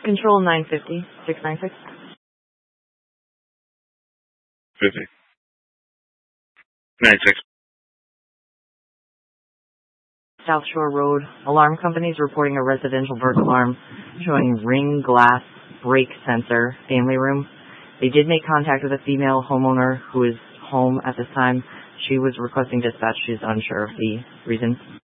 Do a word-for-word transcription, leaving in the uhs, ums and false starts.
Control nine fifty, six nine six. fifty. ninety-six. South Shore Road. Alarm companies reporting a residential burglar alarm showing ring glass break sensor family room. They did make contact with a female homeowner who is home at this time. She was requesting dispatch. She's unsure of the reason.